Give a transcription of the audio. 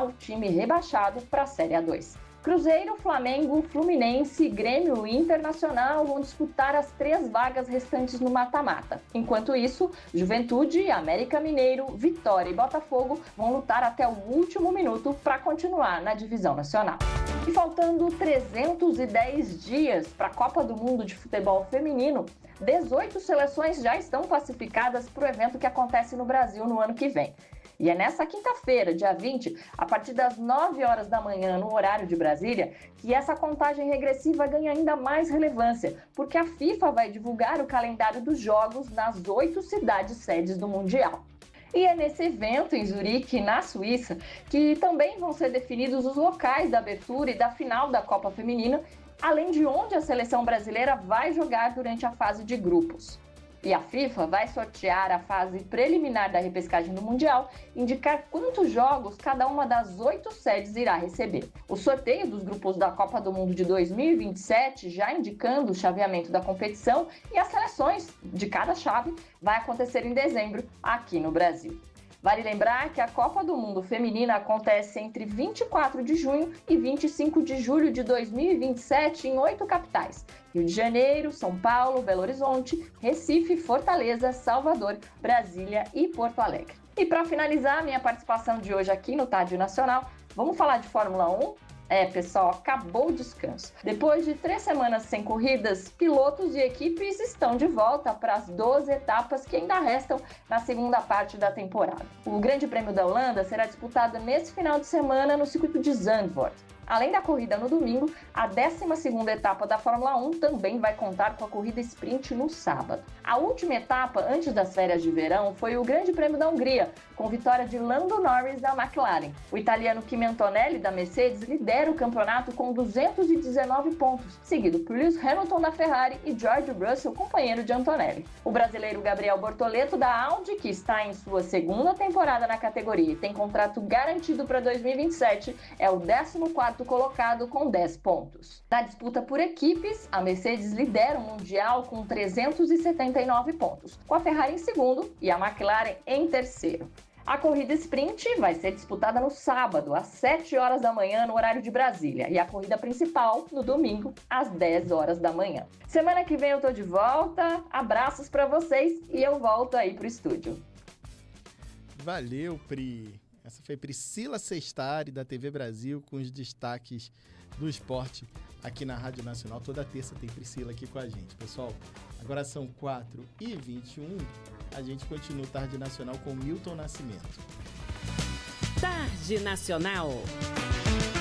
o time rebaixado para a Série A2. Cruzeiro, Flamengo, Fluminense, Grêmio e Internacional vão disputar as 3 vagas restantes no mata-mata. Enquanto isso, Juventude, América Mineiro, Vitória e Botafogo vão lutar até o último minuto para continuar na divisão nacional. E faltando 310 dias para a Copa do Mundo de Futebol Feminino, 18 seleções já estão classificadas para o evento que acontece no Brasil no ano que vem. E é nessa quinta-feira, dia 20, a partir das 9 horas da manhã, no horário de Brasília, que essa contagem regressiva ganha ainda mais relevância, porque a FIFA vai divulgar o calendário dos jogos nas 8 cidades sedes do Mundial. E é nesse evento, em Zurique, na Suíça, que também vão ser definidos os locais da abertura e da final da Copa Feminina, além de onde a seleção brasileira vai jogar durante a fase de grupos. E a FIFA vai sortear a fase preliminar da repescagem do Mundial e indicar quantos jogos cada uma das 8 sedes irá receber. O sorteio dos grupos da Copa do Mundo de 2027, já indicando o chaveamento da competição, e as seleções de cada chave vai acontecer em dezembro aqui no Brasil. Vale lembrar que a Copa do Mundo Feminina acontece entre 24 de junho e 25 de julho de 2027 em 8 capitais: Rio de Janeiro, São Paulo, Belo Horizonte, Recife, Fortaleza, Salvador, Brasília e Porto Alegre. E para finalizar minha participação de hoje aqui no Tarde Nacional, vamos falar de Fórmula 1? Pessoal, acabou o descanso. Depois de 3 semanas sem corridas, pilotos e equipes estão de volta para as 12 etapas que ainda restam na segunda parte da temporada. O Grande Prêmio da Holanda será disputado nesse final de semana no circuito de Zandvoort. Além da corrida no domingo, a 12ª etapa da Fórmula 1 também vai contar com a corrida sprint no sábado. A última etapa, antes das férias de verão, foi o Grande Prêmio da Hungria, com vitória de Lando Norris da McLaren. O italiano Kimi Antonelli da Mercedes lidera o campeonato com 219 pontos, seguido por Lewis Hamilton da Ferrari e George Russell, companheiro de Antonelli. O brasileiro Gabriel Bortoleto da Audi, que está em sua 2ª temporada na categoria e tem contrato garantido para 2027, é o 14º colocado com 10 pontos. Na disputa por equipes, a Mercedes lidera o Mundial com 379 pontos, com a Ferrari em segundo e a McLaren em terceiro. A corrida sprint vai ser disputada no sábado, às 7 horas da manhã, no horário de Brasília, e a corrida principal no domingo, às 10 horas da manhã. Semana que vem eu tô de volta, abraços para vocês e eu volto aí pro estúdio. Valeu, Pri! Essa foi Priscila Sestari, da TV Brasil, com os destaques do esporte aqui na Rádio Nacional. Toda terça tem Priscila aqui com a gente. Pessoal, agora são 4h21. A gente continua o Tarde Nacional com Milton Nascimento. Tarde Nacional.